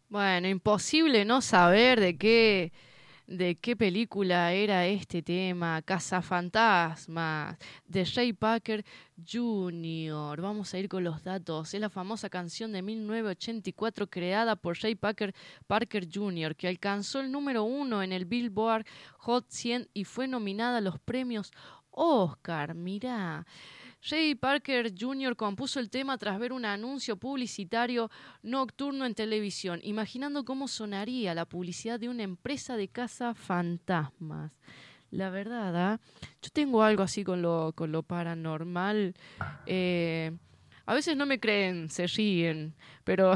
Bueno, imposible no saber de qué película era este tema, Cazafantasmas, de Ray Parker Jr. Vamos a ir con los datos. Es la famosa canción de 1984 creada por Parker Jr., que alcanzó el número uno en el Billboard Hot 100 y fue nominada a los premios Oscar. Mirá. Ray Parker Jr. compuso el tema tras ver un anuncio publicitario nocturno en televisión, imaginando cómo sonaría la publicidad de una empresa de cazafantasmas. La verdad, ¿ah? Yo tengo algo así con lo paranormal. Eh, a veces no me creen, se ríen, pero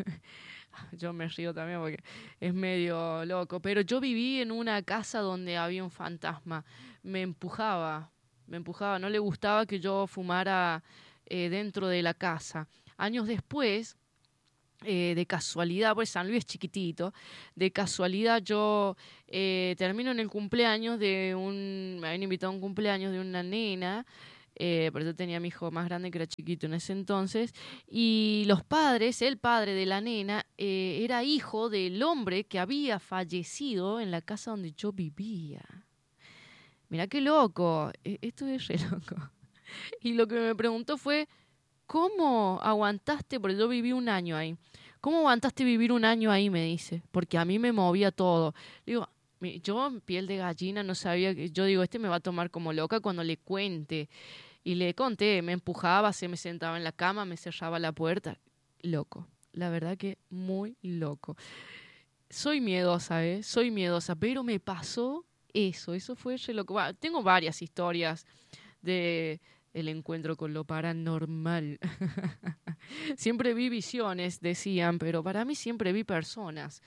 yo me río también porque es medio loco. Pero yo viví en una casa donde había un fantasma. Me empujaba, me empujaba. No le gustaba que yo fumara dentro de la casa. Años después, de casualidad, pues San Luis es chiquitito, de casualidad yo termino en el cumpleaños me habían invitado a un cumpleaños de una nena, pero yo tenía a mi hijo más grande que era chiquito en ese entonces, y los padres, el padre de la nena, era hijo del hombre que había fallecido en la casa donde yo vivía. Mirá qué loco, esto es re loco. Y lo que me preguntó fue, ¿cómo aguantaste? Porque yo viví un año ahí. ¿Cómo aguantaste vivir un año ahí? Me dice. Porque a mí me movía todo. Le digo, yo, piel de gallina, no sabía que. Yo digo, este me va a tomar como loca cuando le cuente. Y le conté, me empujaba, se me sentaba en la cama, me cerraba la puerta. Loco. La verdad que muy loco. Soy miedosa, ¿eh? Soy miedosa, pero me pasó eso. Eso fue re loco. Tengo varias historias de el encuentro con lo paranormal. Siempre vi visiones, decían, pero para mí siempre vi personas.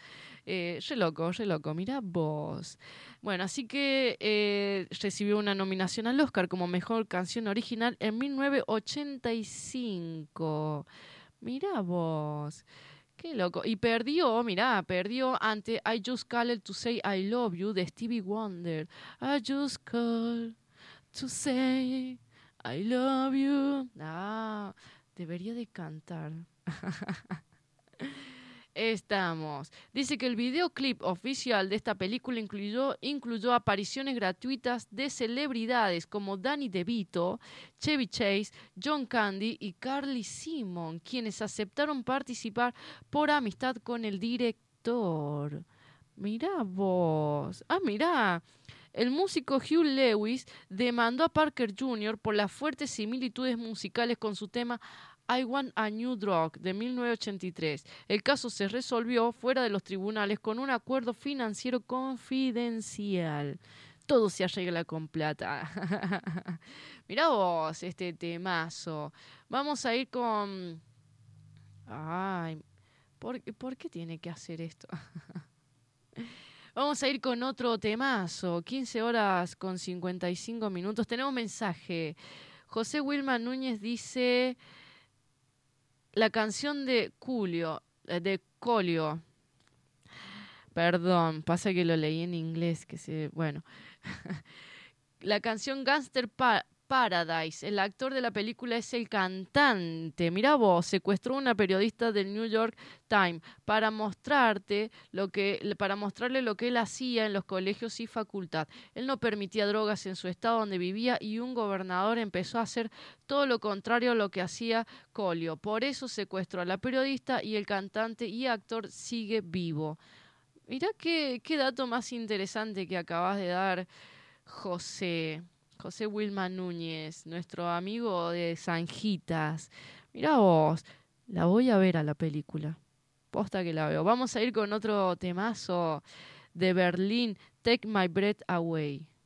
Re loco, mira vos. Bueno, así que recibió una nominación al Oscar como Mejor Canción Original en 1985. Mira vos. Qué loco. Y perdió ante I Just Called to Say I Love You de Stevie Wonder. I just called to say I love you. Debería de cantar. Estamos. Dice que el videoclip oficial de esta película incluyó apariciones gratuitas de celebridades como Danny DeVito, Chevy Chase, John Candy y Carly Simon, quienes aceptaron participar por amistad con el director. Mirá vos. Mirá. El músico Hugh Lewis demandó a Parker Jr. por las fuertes similitudes musicales con su tema I Want a New Drug de 1983. El caso se resolvió fuera de los tribunales con un acuerdo financiero confidencial. Todo se arregla con plata. Mirá vos este temazo. Vamos a ir con... Ay, ¿por qué tiene que hacer esto? Vamos a ir con otro temazo. 15 horas con 55 minutos. Tenemos mensaje. José Wilma Núñez dice la canción de Colio. Perdón, pasa que lo leí en inglés, bueno. La canción Paradise. El actor de la película es el cantante. Mirá vos, secuestró a una periodista del New York Times para mostrarle lo que él hacía en los colegios y facultad. Él no permitía drogas en su estado donde vivía y un gobernador empezó a hacer todo lo contrario a lo que hacía Colio. Por eso secuestró a la periodista y el cantante y actor sigue vivo. Mirá qué dato más interesante que acabas de dar, José. José Wilma Núñez, nuestro amigo de Zanjitas. Mirá vos, la voy a ver a la película. Posta que la veo. Vamos a ir con otro temazo de Berlín, Take My Breath Away.